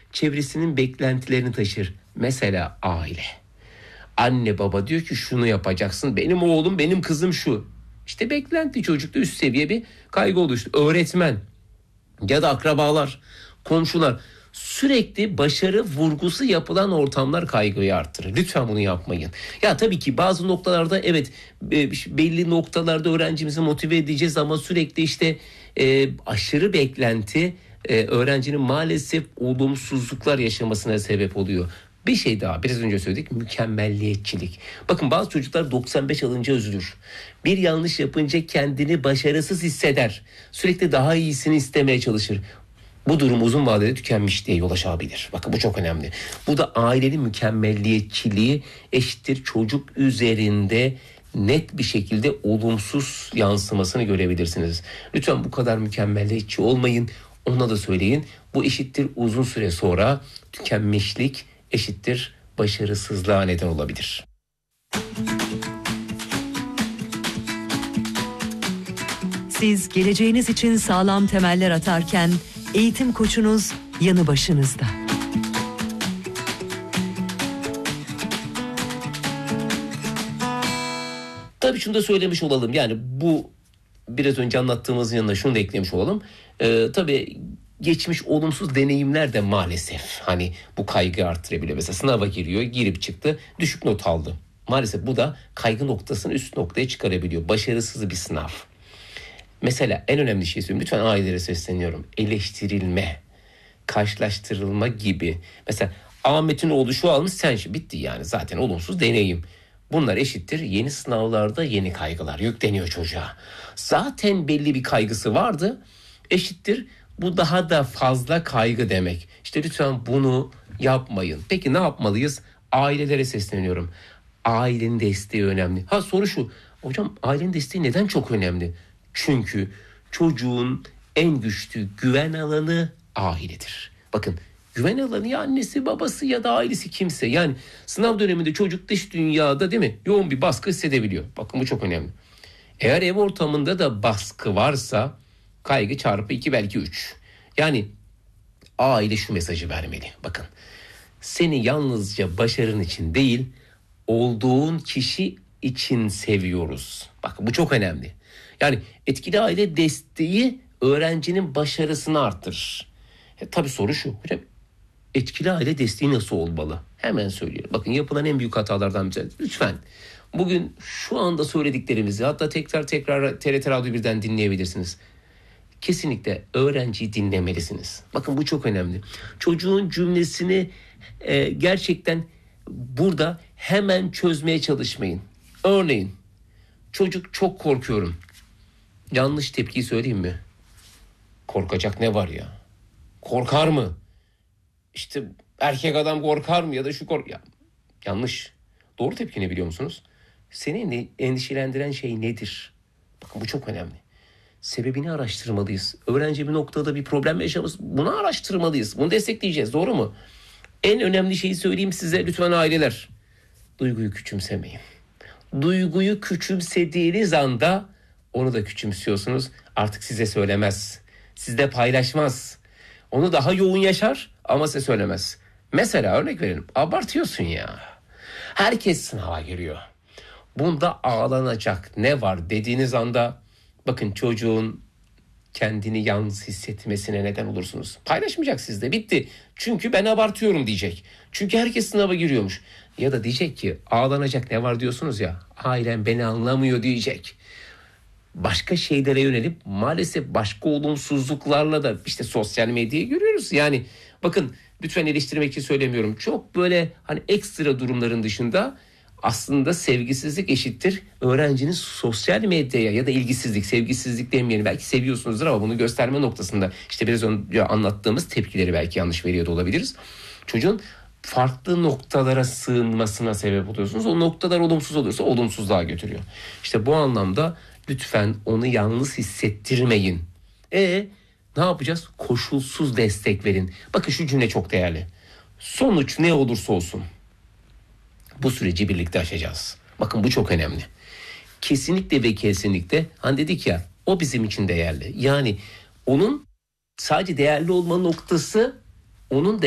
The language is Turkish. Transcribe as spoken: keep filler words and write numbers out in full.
çevresinin beklentilerini taşır. Mesela aile. Anne baba diyor ki şunu yapacaksın. Benim oğlum, benim kızım şu. İşte beklenti çocukta üst seviye bir kaygı oluştu. Öğretmen ya da akrabalar, komşular, sürekli başarı vurgusu yapılan ortamlar kaygıyı arttırır. Lütfen bunu yapmayın. Ya tabii ki bazı noktalarda evet belli noktalarda öğrencimizi motive edeceğiz ama sürekli işte e, aşırı beklenti e, öğrencinin maalesef olumsuzluklar yaşamasına sebep oluyor. Bir şey daha biraz önce söyledik, mükemmelliyetçilik. Bakın bazı çocuklar doksan beş alınca üzülür. Bir yanlış yapınca kendini başarısız hisseder. Sürekli daha iyisini istemeye çalışır. Bu durum uzun vadede tükenmişliğe yol açabilir. Bakın bu çok önemli. Bu da ailenin mükemmelliyetçiliği eşittir çocuk üzerinde net bir şekilde olumsuz yansımasını görebilirsiniz. Lütfen bu kadar mükemmelliyetçi olmayın. Ona da söyleyin. Bu eşittir uzun süre sonra tükenmişlik eşittir başarısızlığa neden olabilir. Siz geleceğiniz için sağlam temeller atarken eğitim koçunuz yanı başınızda. Tabii şunu da söylemiş olalım. Yani bu biraz önce anlattığımız yanına şunu da eklemiş olalım. Ee, tabii geçmiş olumsuz deneyimler de maalesef hani bu kaygı arttırabiliyor. Mesela sınava giriyor, girip çıktı, düşük not aldı. Maalesef bu da kaygı noktasını üst noktaya çıkarabiliyor. Başarısız bir sınav. Mesela en önemli şey söyleyeyim. Lütfen ailelere sesleniyorum. Eleştirilme, karşılaştırılma gibi. Mesela Ahmet'in oğlu şu almış, sen şu, bitti yani zaten olumsuz deneyim. Bunlar eşittir yeni sınavlarda yeni kaygılar yükleniyor çocuğa. Zaten belli bir kaygısı vardı, eşittir bu daha da fazla kaygı demek. İşte lütfen bunu yapmayın. Peki ne yapmalıyız? Ailelere sesleniyorum. Ailenin desteği önemli. Ha soru şu. Hocam ailenin desteği neden çok önemli? Çünkü çocuğun en güçlü güven alanı ailedir. Bakın güven alanı ya annesi babası ya da ailesi kimse. Yani sınav döneminde çocuk dış dünyada değil mi yoğun bir baskı hissedebiliyor. Bakın bu çok önemli. Eğer ev ortamında da baskı varsa kaygı çarpı iki belki üç. Yani aile şu mesajı vermeli. Bakın seni yalnızca başarın için değil olduğun kişi için seviyoruz. Bakın bu çok önemli. Yani etkili aile desteği öğrencinin başarısını arttırır. E, tabii soru şu. Hocam etkili aile desteği nasıl olmalı? Hemen söylüyorum. Bakın yapılan en büyük hatalardan bir tanesi. Lütfen bugün şu anda söylediklerimizi hatta tekrar tekrar T R T Radyo birden dinleyebilirsiniz. Kesinlikle öğrenciyi dinlemelisiniz. Bakın bu çok önemli. Çocuğun cümlesini e, gerçekten burada hemen çözmeye çalışmayın. Örneğin çocuk çok korkuyorum. Yanlış tepkiyi söyleyeyim mi? Korkacak ne var ya? Korkar mı? İşte erkek adam korkar mı ya da şu kork... Ya, yanlış. Doğru tepki ne biliyor musunuz? Seni endişelendiren şey nedir? Bakın bu çok önemli. Sebebini araştırmalıyız. Öğrenci bir noktada bir problem yaşamış. Bunu araştırmalıyız. Bunu destekleyeceğiz. Doğru mu? En önemli şeyi söyleyeyim size lütfen aileler. Duyguyu küçümsemeyin. Duyguyu küçümsediğiniz anda onu da küçümsüyorsunuz. Artık size söylemez. Sizde paylaşmaz. Onu daha yoğun yaşar ama size söylemez. Mesela örnek verelim. Abartıyorsun ya. Herkes sınava giriyor. Bunda ağlanacak ne var dediğiniz anda bakın çocuğun kendini yalnız hissetmesine neden olursunuz. Paylaşmayacak sizde. Bitti. Çünkü ben abartıyorum diyecek. Çünkü herkes sınava giriyormuş. Ya da diyecek ki ağlanacak ne var diyorsunuz ya. Ailem beni anlamıyor diyecek. Başka şeylere yönelip maalesef başka olumsuzluklarla da işte sosyal medyayı görüyoruz. Yani bakın lütfen eleştirmek için söylemiyorum. Çok böyle hani ekstra durumların dışında aslında sevgisizlik eşittir öğrencinin sosyal medyaya ya da ilgisizlik, sevgisizlik demeyelim. Belki seviyorsunuzdur ama bunu gösterme noktasında işte biraz önce anlattığımız tepkileri belki yanlış veriyor da olabiliriz. Çocuğun farklı noktalara sığınmasına sebep oluyorsunuz. O noktalar olumsuz olursa olumsuzluğa götürüyor. İşte bu anlamda lütfen onu yalnız hissettirmeyin. E ne yapacağız? Koşulsuz destek verin. Bakın şu cümle çok değerli. Sonuç ne olursa olsun bu süreci birlikte aşacağız. Bakın bu çok önemli. Kesinlikle ve kesinlikle hani dedik ya o bizim için değerli. Yani onun sadece değerli olma noktası onun